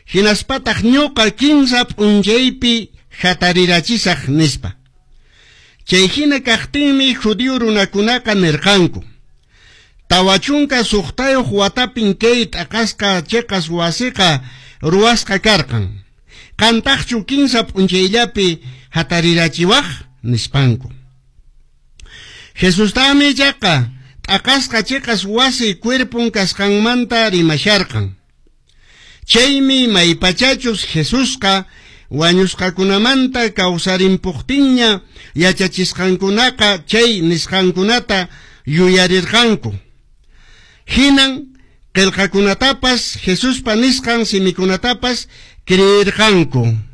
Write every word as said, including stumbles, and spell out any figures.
hinaspataq ñuqa kimsa p'unchaypi hatarirachisaq nispa. Chay hina kaqtinmi judío runakunaqa nirqanku: tawachunka suqtayuq watapin kay t'aqasqa chiqas wasiqa ruwasqa karqan. Qantaqchu kimsa p'unchayllapi hatarirachiwaq nispanku. Jesustami chaqa t'aqasqa chiqas wasi cuerpun kasqanmanta rimasharqan. Chaymi maypachachus Jesusqa wañusqakunamanta kawsarimpuqtinña yachachisqankunaqa chay nisqankunata yuyarirqanku. Hinan qillqakunatapas Jesuspa nisqan simikunatapas creerqanku.